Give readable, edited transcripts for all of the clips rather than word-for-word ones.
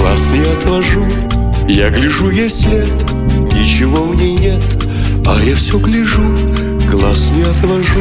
глаз не отвожу. Я гляжу, ей след, ничего в ней нет, а я все гляжу, глаз не отвожу.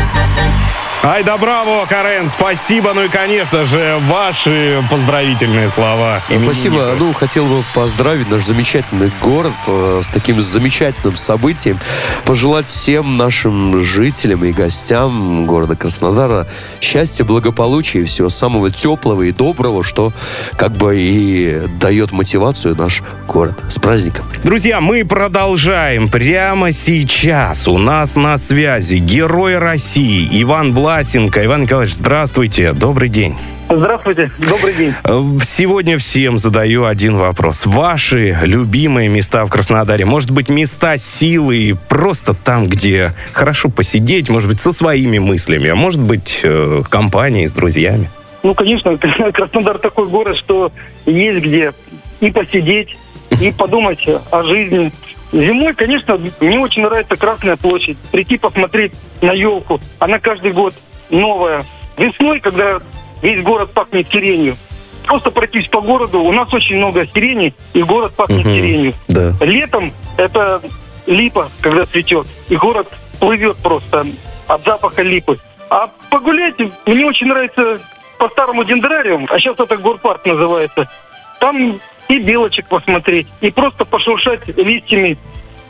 Ай да браво, Карен, спасибо. Ну и, конечно же, ваши поздравительные слова. Спасибо. Ну, хотел бы поздравить наш замечательный город с таким замечательным событием. Пожелать всем нашим жителям и гостям города Краснодара счастья, благополучия и всего самого теплого и доброго, что как бы и дает мотивацию наш город. С праздником. Друзья, мы продолжаем прямо сейчас. У нас на связи герой России Иван Власенко. Иван Николаевич, здравствуйте, добрый день. Здравствуйте, добрый день. Сегодня всем задаю один вопрос. Ваши любимые места в Краснодаре, может быть, места силы, просто там, где хорошо посидеть, может быть, со своими мыслями, а может быть, компанией, с друзьями? Ну, конечно, Краснодар такой город, что есть где и посидеть, и подумать о жизни. Зимой, конечно, мне очень нравится Красная площадь. Прийти посмотреть на елку. Она каждый год новая. Весной, когда весь город пахнет сиренью, просто пройтись по городу. У нас очень много сирени, и город пахнет сиренью. Да. Летом это липа, когда цветет, и город плывет просто от запаха липы. А погулять мне очень нравится по старому дендрариуму, а сейчас это горпарк называется. Там и белочек посмотреть, и просто пошуршать листьями,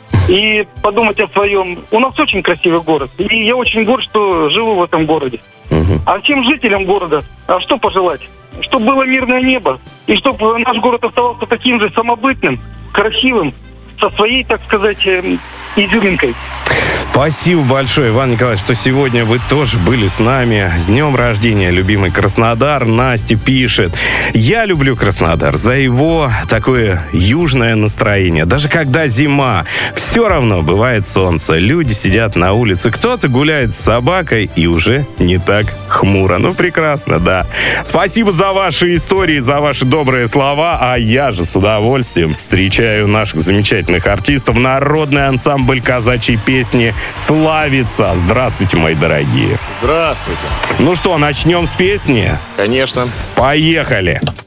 и подумать о своем. У нас очень красивый город, и я очень горд, что живу в этом городе. А всем жителям города, а что пожелать? Чтобы было мирное небо, и чтобы наш город оставался таким же самобытным, красивым, со своей, так сказать, изюминкой. Спасибо большое, Иван Николаевич, что сегодня вы тоже были с нами. С днем рождения, любимый Краснодар. Настя пишет: я люблю Краснодар за его такое южное настроение. Даже когда зима, все равно бывает солнце. Люди сидят на улице, кто-то гуляет с собакой, и уже не так хмуро. Ну, прекрасно, да. Спасибо за ваши истории, за ваши добрые слова. А я же с удовольствием встречаю наших замечательных артистов. Народный ансамбль казачьей песни «Славица». Здравствуйте, мои дорогие. Здравствуйте. Ну что, начнем с песни? Конечно. Поехали.